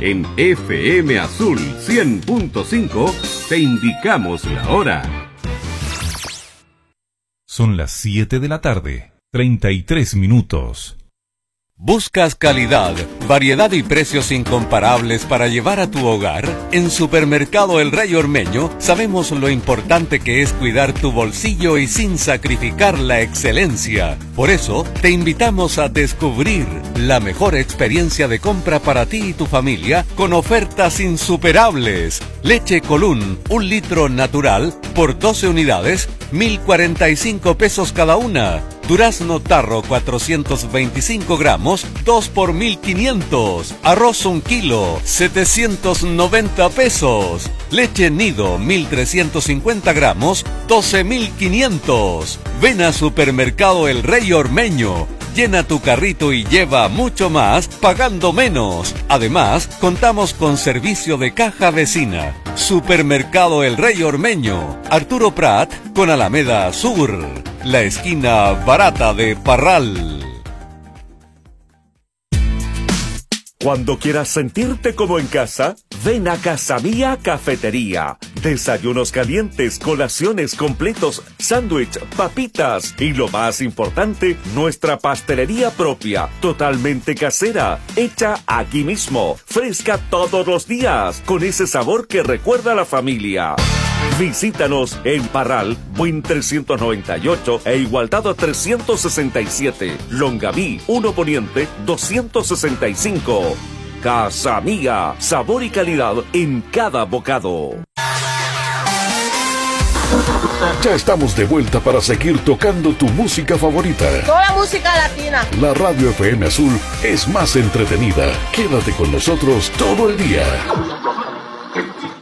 En FM Azul 100.5 te indicamos la hora. Son las 7 de la tarde, 33 minutos. ¿Buscas calidad, variedad y precios incomparables para llevar a tu hogar? En Supermercado El Rey Ormeño sabemos lo importante que es cuidar tu bolsillo y sin sacrificar la excelencia. Por eso, te invitamos a descubrir la mejor experiencia de compra para ti y tu familia con ofertas insuperables. Leche Colún, 1 litro natural, por 12 unidades, 1.045 pesos cada una. Durazno Tarro 425 gramos, 2 por 1.500. Arroz 1 kilo, 790 pesos. Leche Nido 1.350 gramos, 12.500. Ven a Supermercado El Rey Ormeño. Llena tu carrito y lleva mucho más pagando menos. Además, contamos con servicio de caja vecina. Supermercado El Rey Ormeño, Arturo Prat con Alameda Sur, la esquina barata de Parral. Cuando quieras sentirte como en casa, ven a Casa Mía Cafetería. Desayunos calientes, colaciones completos, sándwich, papitas y lo más importante, nuestra pastelería propia, totalmente casera, hecha aquí mismo, fresca todos los días, con ese sabor que recuerda a la familia. Visítanos en Parral, Buin 398 e Igualdad 367, Longaví 1 Poniente 265. Casa Mía, sabor y calidad en cada bocado. Ya estamos de vuelta para seguir tocando tu música favorita. Toda música latina. La radio FM Azul es más entretenida. Quédate con nosotros todo el día.